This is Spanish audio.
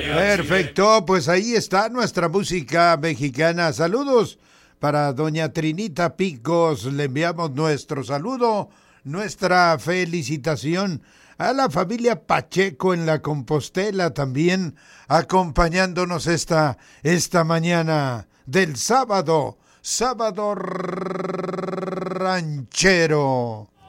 Perfecto, pues ahí está nuestra música mexicana. Saludos para doña Trinita Picos. Le enviamos nuestro saludo, nuestra felicitación a la familia Pacheco en la Compostela también, acompañándonos esta mañana del sábado ranchero.